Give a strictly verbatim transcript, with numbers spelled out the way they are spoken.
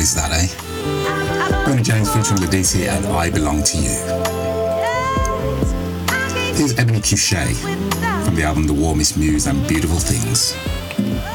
is that, eh? Boney James featuring Ledisi and I Belong to You. Here's Ebony Cuchet from the album The Warmest Muse and Beautiful Things.